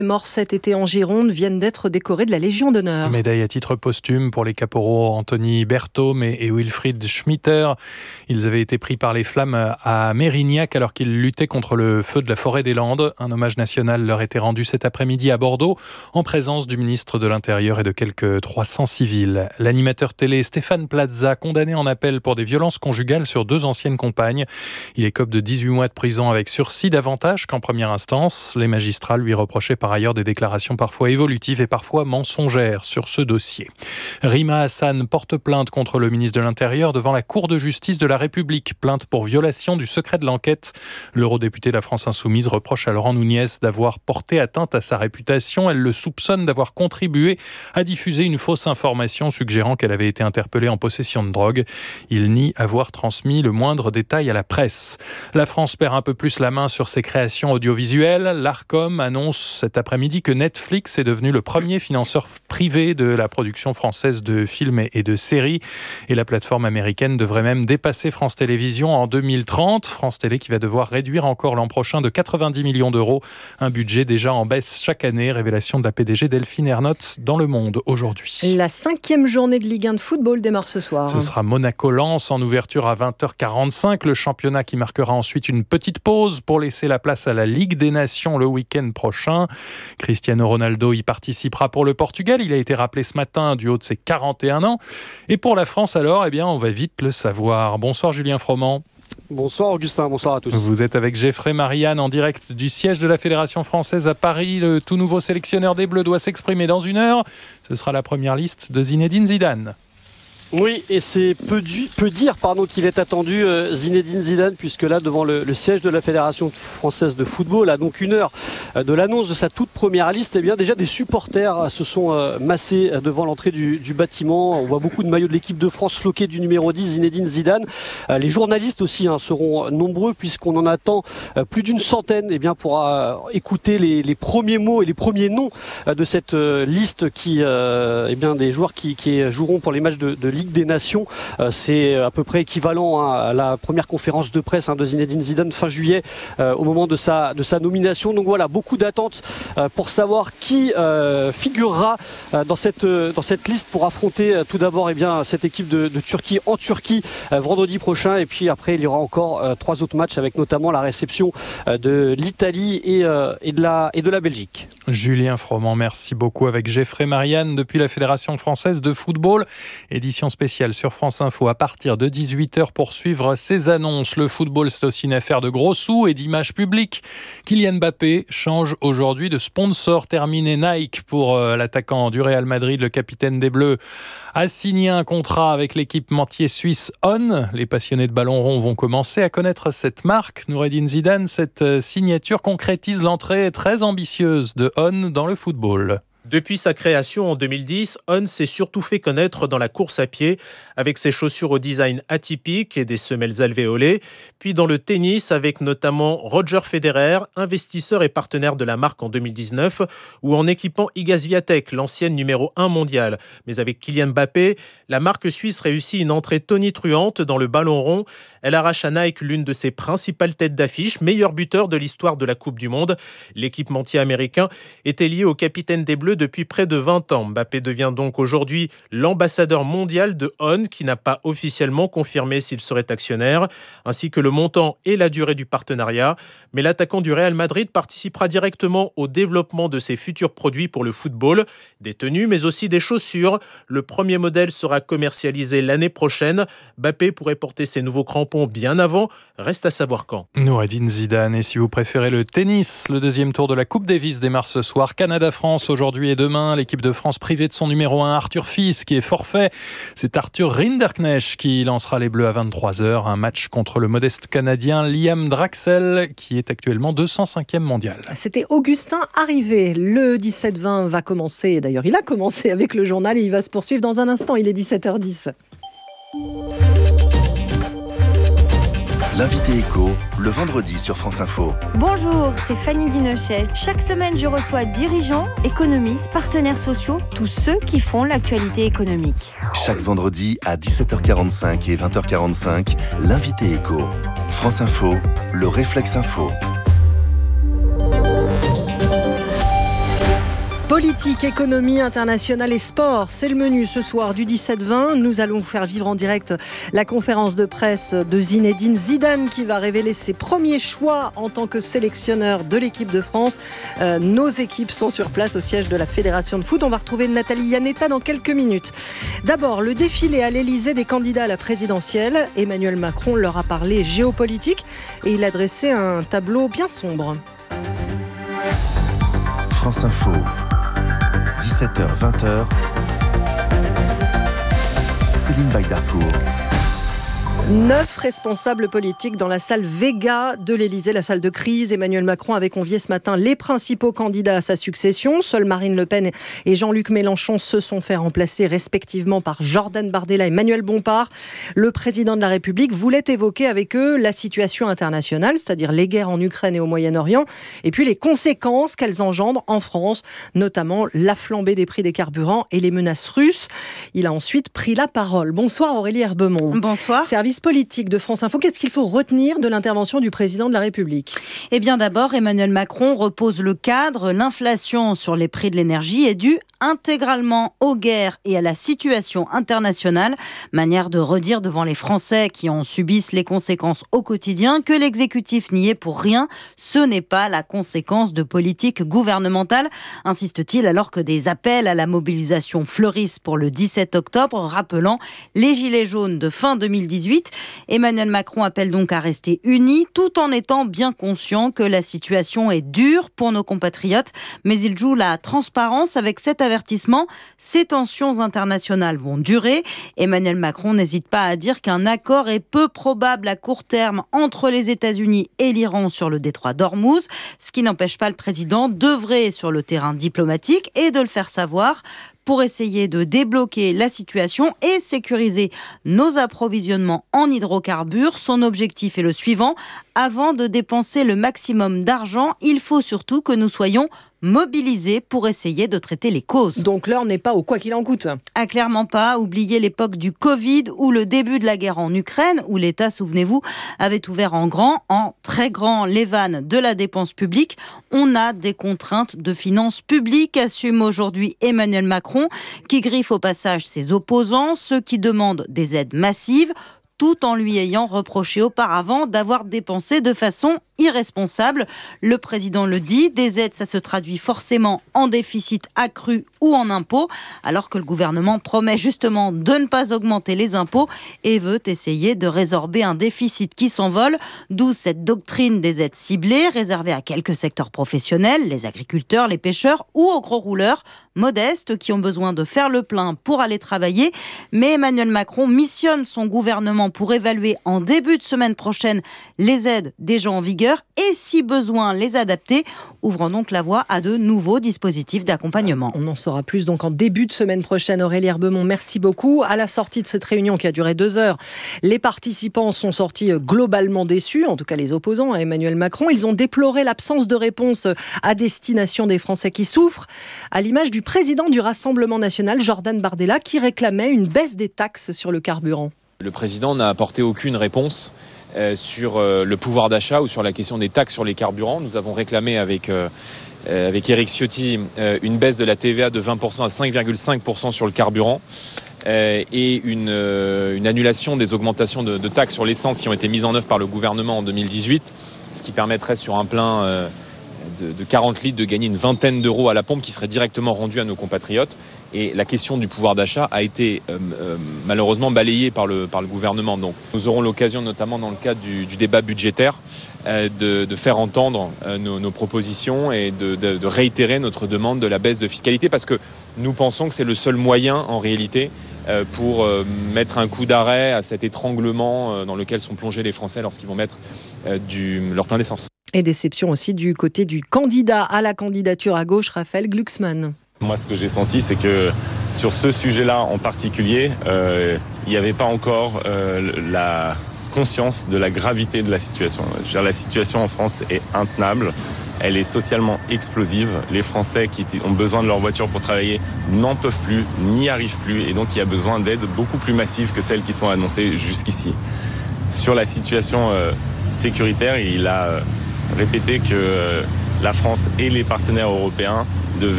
morts cet été en Gironde viennent d'être décorés de la Légion d'honneur. Médaille à titre posthume pour les caporaux Anthony Berthaume et Wilfried Schmitter. Ils avaient été pris par les flammes à Mérignac alors qu'ils luttaient contre le feu de la forêt des Landes. Un hommage national leur était rendu cet après-midi à Bordeaux en présence du ministre de l'Intérieur et de quelques 300 civils. L'animateur télé Stéphane Plaza, condamné en appel pour des violences conjugales sur 2 anciennes compagnes. Il écope de 18 mois de prison avec sursis, davantage qu'en première instance. Les magistrats lui reprochaient par ailleurs des déclarations parfois évolutives et parfois mensongères sur ce dossier. Rima Hassan porte plainte contre le ministre de l'Intérieur devant la Cour de justice de la République. Plainte pour violation du secret de l'enquête. L'eurodéputé de la France Insoumise reproche à Laurent Nunez d'avoir porté atteinte à sa réputation. Elle le soupçonne d'avoir contribué à diffuser une fausse information suggérant qu'elle avait été interpellée en possession de drogue. Il nie avoir transmis le moindre détail à la presse. La France perd un peu plus la main sur ses créations audiovisuelles. L'Arcom annonce cet après-midi que Netflix est devenu le premier financeur privé de la production française de films et de séries. Et la plateforme américaine devrait même dépasser France Télévisions en 2030. France Télé qui va devoir réduire encore l'an prochain de 90 millions d'euros. Un budget déjà en baisse chaque année. Révélation de la PDG Delphine Ernotte dans Le Monde aujourd'hui. La 5e journée de Ligue 1 de football démarre ce soir. Ce sera Monaco-Lens en ouverture à 20h45. Le championnat qui marquera ensuite une petite pause pour laisser la place à la Ligue des Nations le week-end prochain. Cristiano Ronaldo y participera pour le Portugal. Il a été rappelé ce matin du haut de ses 41 ans. Et pour la France alors, on va vite le savoir. Bonsoir Julien Froment. Bonsoir Augustin, bonsoir à tous. Vous êtes avec Geoffrey Marianne en direct du siège de la Fédération française à Paris. Le tout nouveau sélectionneur des Bleus doit s'exprimer dans 1 heure. Ce sera la première liste de Zinedine Zidane. Oui, et c'est peu dire qu'il est attendu Zinedine Zidane, puisque là, devant le siège de la Fédération française de football, à donc 1 heure de l'annonce de sa toute première liste, déjà des supporters se sont massés devant l'entrée du bâtiment. On voit beaucoup de maillots de l'équipe de France floqués du numéro 10, Zinedine Zidane. Les journalistes aussi seront nombreux, puisqu'on en attend plus d'une centaine pour écouter les premiers mots et les premiers noms de cette liste des joueurs qui joueront pour les matchs de Ligue des Nations. C'est à peu près équivalent à la première conférence de presse de Zinedine Zidane fin juillet au moment de sa nomination. Donc voilà, beaucoup d'attentes pour savoir qui figurera dans cette liste pour affronter tout d'abord cette équipe de Turquie en Turquie vendredi prochain, et puis après il y aura encore 3 autres matchs avec notamment la réception de l'Italie et de la Belgique. Julien Froment, merci beaucoup avec Geoffrey Marianne depuis la Fédération française de football. Édition spéciale sur France Info à partir de 18h pour suivre ces annonces. Le football, c'est aussi une affaire de gros sous et d'image publique. Kylian Mbappé change aujourd'hui de sponsor. Terminé Nike pour l'attaquant du Real Madrid. Le capitaine des Bleus a signé un contrat avec l'équipementier suisse On. Les passionnés de ballon rond vont commencer à connaître cette marque. Noureddine Zidane, cette signature concrétise l'entrée très ambitieuse de On dans le football. Depuis sa création en 2010, On s'est surtout fait connaître dans la course à pied avec ses chaussures au design atypique et des semelles alvéolées, puis dans le tennis avec notamment Roger Federer, investisseur et partenaire de la marque en 2019, ou en équipant Iga Swiatek, l'ancienne numéro 1 mondiale. Mais avec Kylian Mbappé, la marque suisse réussit une entrée tonitruante dans le ballon rond. Elle arrache à Nike l'une de ses principales têtes d'affiche, meilleur buteur de l'histoire de la Coupe du Monde. L'équipementier américain était lié au capitaine des Bleus depuis près de 20 ans. Mbappé devient donc aujourd'hui l'ambassadeur mondial de On, qui n'a pas officiellement confirmé s'il serait actionnaire, ainsi que le montant et la durée du partenariat. Mais l'attaquant du Real Madrid participera directement au développement de ses futurs produits pour le football, des tenues mais aussi des chaussures. Le premier modèle sera commercialisé l'année prochaine. Mbappé pourrait porter ses nouveaux crampons bien avant, reste à savoir quand. Noureddine Zidane, et si vous préférez le tennis, le 2e tour de la Coupe Davis démarre ce soir. Canada-France aujourd'hui et demain. L'équipe de France privée de son numéro 1, Arthur Fils, qui est forfait. C'est Arthur Rinderknecht qui lancera les Bleus à 23h. Un match contre le modeste Canadien Liam Draxel, qui est actuellement 205e mondial. C'était Augustin Arrivé. Le 17-20 va commencer. D'ailleurs, il a commencé avec le journal et il va se poursuivre dans un instant. Il est 17h10. L'invité écho, le vendredi sur France Info. Bonjour, c'est Fanny Guinochet. Chaque semaine, je reçois dirigeants, économistes, partenaires sociaux, tous ceux qui font l'actualité économique. Chaque vendredi à 17h45 et 20h45, l'invité écho. France Info, le réflexe info. Politique, économie, internationale et sport, c'est le menu ce soir du 17-20. Nous allons vous faire vivre en direct la conférence de presse de Zinedine Zidane qui va révéler ses premiers choix en tant que sélectionneur de l'équipe de France. Nos équipes sont sur place au siège de la Fédération de foot. On va retrouver Nathalie Yanetta dans quelques minutes. D'abord, le défilé à l'Elysée des candidats à la présidentielle. Emmanuel Macron leur a parlé géopolitique et il a dressé un tableau bien sombre. France Info, 17h-20h, Céline Baydarcourt. 9 responsables politiques dans la salle Vega de l'Elysée, la salle de crise. Emmanuel Macron avait convié ce matin les principaux candidats à sa succession. Seuls Marine Le Pen et Jean-Luc Mélenchon se sont fait remplacer respectivement par Jordan Bardella et Manuel Bompard. Le président de la République voulait évoquer avec eux la situation internationale, c'est-à-dire les guerres en Ukraine et au Moyen-Orient, et puis les conséquences qu'elles engendrent en France, notamment la flambée des prix des carburants et les menaces russes. Il a ensuite pris la parole. Bonsoir Aurélie Herbemont. Bonsoir. Service politique de France Info, qu'est-ce qu'il faut retenir de l'intervention du président de la République ? Eh bien d'abord, Emmanuel Macron repose le cadre. L'inflation sur les prix de l'énergie est due intégralement aux guerres et à la situation internationale. Manière de redire devant les Français qui en subissent les conséquences au quotidien que l'exécutif n'y est pour rien. Ce n'est pas la conséquence de politique gouvernementale, insiste-t-il, alors que des appels à la mobilisation fleurissent pour le 17 octobre, rappelant les gilets jaunes de fin 2018. Emmanuel Macron appelle donc à rester unis tout en étant bien conscient que la situation est dure pour nos compatriotes, mais il joue la transparence avec cet avertissement. Ces tensions internationales vont durer. Emmanuel Macron n'hésite pas à dire qu'un accord est peu probable à court terme entre les États-Unis et l'Iran sur le détroit d'Ormuz, ce qui n'empêche pas le président d'œuvrer sur le terrain diplomatique et de le faire savoir pour essayer de débloquer la situation et sécuriser nos approvisionnements en hydrocarbures. Son objectif est le suivant. Avant de dépenser le maximum d'argent, il faut surtout que nous soyons mobilisés pour essayer de traiter les causes. Donc l'heure n'est pas au quoi qu'il en coûte. Ah, clairement pas. Oubliez l'époque du Covid ou le début de la guerre en Ukraine, où l'État, souvenez-vous, avait ouvert en très grand, les vannes de la dépense publique. On a des contraintes de finances publiques, assume aujourd'hui Emmanuel Macron, qui griffe au passage ses opposants, ceux qui demandent des aides massives, tout en lui ayant reproché auparavant d'avoir dépensé de façon irresponsable. Le président le dit, des aides, ça se traduit forcément en déficit accru ou en impôts, alors que le gouvernement promet justement de ne pas augmenter les impôts et veut essayer de résorber un déficit qui s'envole, d'où cette doctrine des aides ciblées, réservées à quelques secteurs professionnels, les agriculteurs, les pêcheurs ou aux gros rouleurs modestes qui ont besoin de faire le plein pour aller travailler. Mais Emmanuel Macron missionne son gouvernement pour évaluer en début de semaine prochaine les aides déjà en vigueur et si besoin les adapter, ouvrant donc la voie à de nouveaux dispositifs d'accompagnement. On en saura plus donc en début de semaine prochaine. Aurélie Herbemont, merci beaucoup. À la sortie de cette réunion qui a duré 2 heures, les participants sont sortis globalement déçus, en tout cas les opposants à Emmanuel Macron. Ils ont déploré l'absence de réponse à destination des Français qui souffrent, à l'image du président du Rassemblement national, Jordan Bardella, qui réclamait une baisse des taxes sur le carburant. Le président n'a apporté aucune réponse sur le pouvoir d'achat ou sur la question des taxes sur les carburants. Nous avons réclamé avec Éric Ciotti une baisse de la TVA de 20% à 5,5% sur le carburant et une annulation des augmentations de taxes sur l'essence qui ont été mises en œuvre par le gouvernement en 2018, ce qui permettrait sur un plein de 40 litres de gagner une vingtaine d'euros à la pompe qui serait directement rendue à nos compatriotes. Et la question du pouvoir d'achat a été malheureusement balayée par le gouvernement. Donc, nous aurons l'occasion, notamment dans le cadre du débat budgétaire, de faire entendre nos propositions et de réitérer notre demande de la baisse de fiscalité parce que nous pensons que c'est le seul moyen, en réalité, pour mettre un coup d'arrêt à cet étranglement dans lequel sont plongés les Français lorsqu'ils vont mettre leur plein d'essence. Et déception aussi du côté du candidat à la candidature à gauche, Raphaël Glucksmann. Moi, ce que j'ai senti, c'est que sur ce sujet-là en particulier, il n'y avait pas encore la conscience de la gravité de la situation. Je veux dire, la situation en France est intenable. Elle est socialement explosive. Les Français qui ont besoin de leur voiture pour travailler n'en peuvent plus, n'y arrivent plus. Et donc, il y a besoin d'aides beaucoup plus massives que celles qui sont annoncées jusqu'ici. Sur la situation sécuritaire, il a répété que la France et les partenaires européens